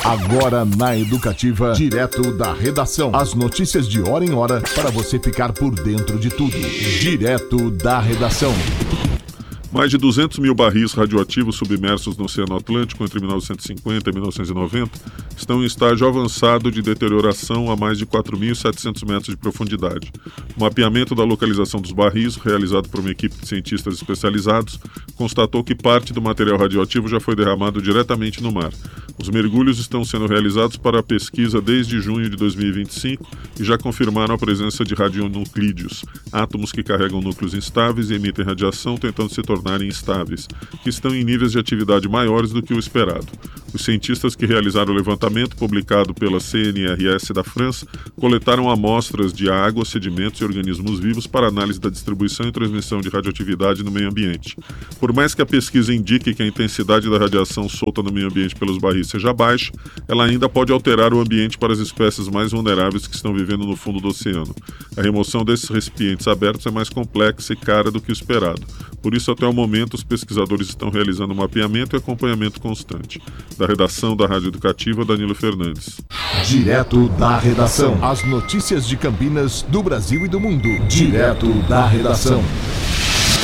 Agora na Educativa, direto da redação. As notícias de hora em hora para você ficar por dentro de tudo. Direto da redação. Mais de 200 mil barris radioativos submersos no Oceano Atlântico entre 1950 e 1990 estão em estágio avançado de deterioração a mais de 4.700 metros de profundidade. O mapeamento da localização dos barris, realizado por uma equipe de cientistas especializados, constatou que parte do material radioativo já foi derramado diretamente no mar. Os mergulhos estão sendo realizados para a pesquisa desde junho de 2025 e já confirmaram a presença de radionuclídeos, átomos que carregam núcleos instáveis e emitem radiação tentando se tornarem instáveis, que estão em níveis de atividade maiores do que o esperado. Os cientistas que realizaram o levantamento, publicado pela CNRS da França, coletaram amostras de água, sedimentos e organismos vivos para análise da distribuição e transmissão de radioatividade no meio ambiente. Por mais que a pesquisa indique que a intensidade da radiação solta no meio ambiente pelos barris seja baixa, ela ainda pode alterar o ambiente para as espécies mais vulneráveis que estão vivendo no fundo do oceano. A remoção desses recipientes abertos é mais complexa e cara do que o esperado. Por isso, até o momento, os pesquisadores estão realizando mapeamento e acompanhamento constante. Da redação da Rádio Educativa, Danilo Fernandes. Direto da redação. As notícias de Campinas, do Brasil e do mundo. Direto da redação.